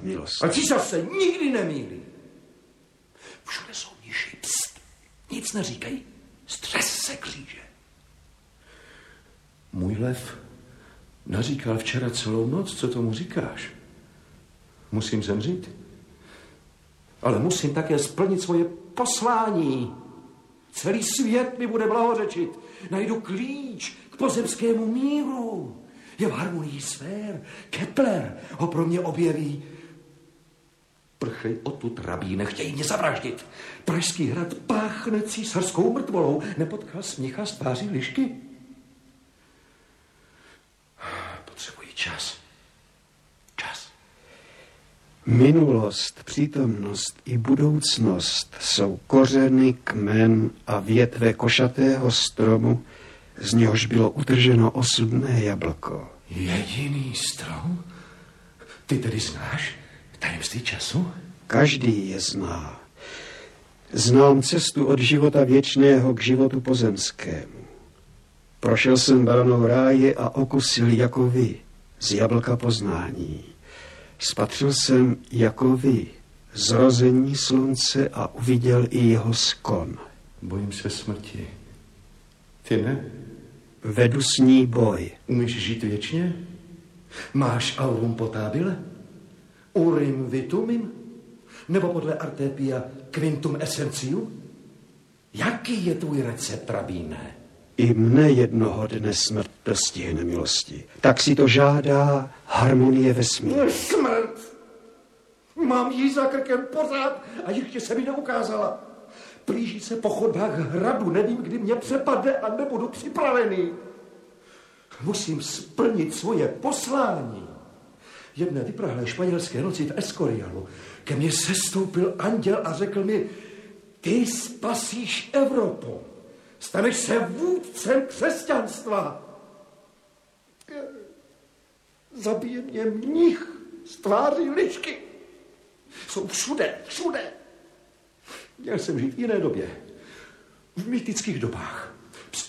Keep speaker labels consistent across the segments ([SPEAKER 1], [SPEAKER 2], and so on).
[SPEAKER 1] milost.
[SPEAKER 2] A císař se nikdy nemýlí. Všude jsou mniši, pst, nic neříkají, střes se kříže. Můj lev naříkal včera celou noc, co tomu říkáš? Musím zemřít? Ale musím také splnit svoje poslání. Celý svět mi bude blahořečit. Najdu klíč k pozemskému míru. Je v harmonii sfér. Kepler ho pro mě objeví. Prchej odtud, rabí, nechtějí mě zavraždit. Pražský hrad páchne císařskou mrtvolou. Nepotkal smícha z tváří lišky? Potřebuji čas. Čas.
[SPEAKER 1] Minulost, přítomnost i budoucnost jsou kořeny, kmen a větve košatého stromu, z něhož bylo utrženo osudné jablko.
[SPEAKER 2] Jediný strom? Ty tedy znáš tajemství času?
[SPEAKER 1] Každý je zná. Znám cestu od života věčného k životu pozemskému. Prošel jsem baranou ráje a okusil jako vy z jablka poznání. Spatřil jsem jako vy zrození slunce a uviděl i jeho skon.
[SPEAKER 2] Bojím se smrti. Ty ne?
[SPEAKER 1] Vedu s ní boj.
[SPEAKER 2] Umíš žít věčně? Máš aurum potabile? Urim vitumim? Nebo podle Artepia quintum essentium? Jaký je tvůj recept, rabíne?
[SPEAKER 1] I mne jednoho dne smrt dostihne milosti. Tak si to žádá harmonie vesmíru.
[SPEAKER 2] Smrt! Mám jí za krkem pořád a ještě se mi neukázala. Blíží se po chodbách hradu, nevím, kdy mě přepadne a nebudu připravený. Musím splnit svoje poslání. Jedné vyprahlé španělské noci v Escorialu ke mně sestoupil anděl a řekl mi, ty spasíš Evropu. Staneš se vůdcem křesťanstva. Zabije mě mnich z tváří lišky. Jsou všude, všude. Měl jsem žít v jiné době. V mýtických dobách. Pst.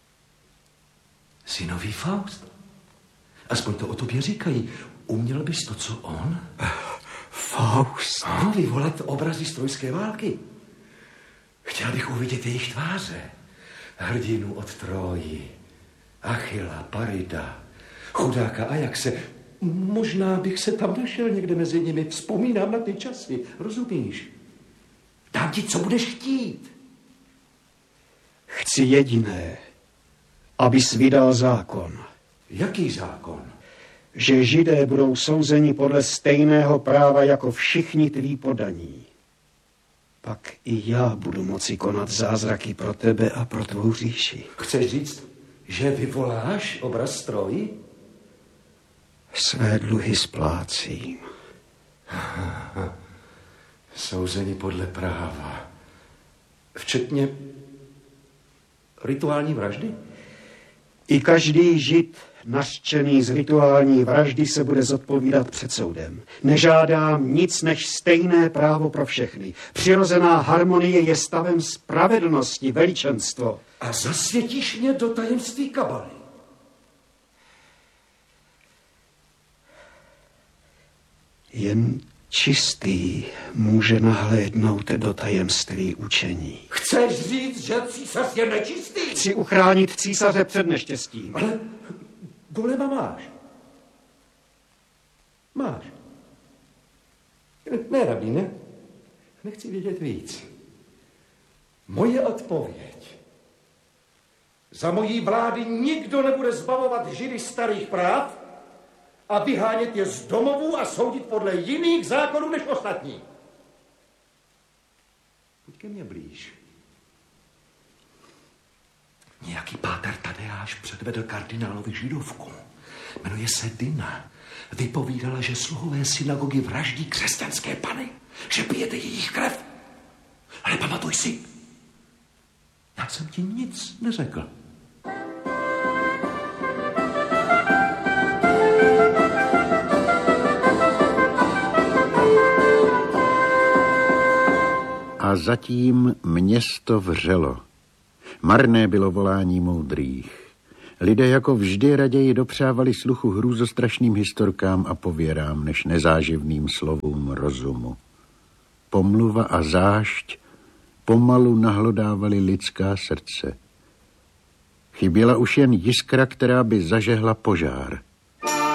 [SPEAKER 2] Synový Faust. Aspoň to o tobě říkají. Uměl bys to, co on?
[SPEAKER 1] Faust.
[SPEAKER 2] Vyvolat obrazy z trojské války. Chtěl bych uvidět jejich tváře. Hrdinu od Tróji. Achilla, Parida, chudáka Ajaxe. Možná bych se tam našel někde mezi nimi. Vzpomínám na ty časy. Rozumíš? Dám ti, co budeš chtít.
[SPEAKER 1] Chci jediné, abys vydal zákon.
[SPEAKER 2] Jaký zákon?
[SPEAKER 1] Že Židé budou souzeni podle stejného práva jako všichni tví podaní. Pak i já budu moci konat zázraky pro tebe a pro tvou říši.
[SPEAKER 2] Chceš říct, že vyvoláš obraz Troji?
[SPEAKER 1] Své dluhy splácím.
[SPEAKER 2] Souzeni podle práva. Včetně rituální vraždy?
[SPEAKER 1] I každý Žid nařčený z rituální vraždy se bude zodpovídat před soudem. Nežádám nic než stejné právo pro všechny. Přirozená harmonie je stavem spravedlnosti, veličenstvo.
[SPEAKER 2] A zasvětíš mě do tajemství kabaly.
[SPEAKER 1] Jen čistý může nahlédnout do tajemství učení.
[SPEAKER 2] Chceš říct, že císař je nečistý?
[SPEAKER 1] Chci uchránit císaře před neštěstím.
[SPEAKER 2] Ale golema máš. Máš. Ne, rabíne. Nechci vědět víc. Moje odpověď. Za mojí vlády nikdo nebude zbavovat Židy starých práv a vyhánět je z domovů a soudit podle jiných zákonů než ostatní. Pojď ke mně blíž. Nějaký páter Tadeáš předvedl kardinálovi židovku. Jmenuje se Dina. Vypovídala, že sluhové synagogy vraždí křesťanské pany, že pijete jejich krev. Ale pamatuj si, já jsem ti nic neřekl.
[SPEAKER 3] A zatím město vřelo. Marné bylo volání moudrých. Lidé jako vždy raději dopřávali sluchu hrůzostrašným historkám a pověrám, než nezáživným slovům rozumu. Pomluva a zášť pomalu nahlodávali lidská srdce. Chyběla už jen jiskra, která by zažehla požár.